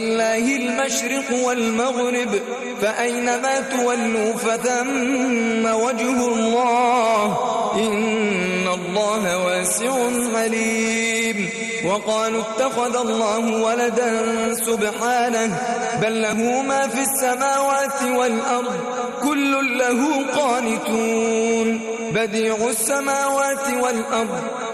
ولله المشرق والمغرب فأينما تولوا فثم وجه الله إن الله واسع عليم. وقالوا اتخذ الله ولدا سبحانه بل له ما في السماوات والأرض كل له قانتون بديع السماوات والأرض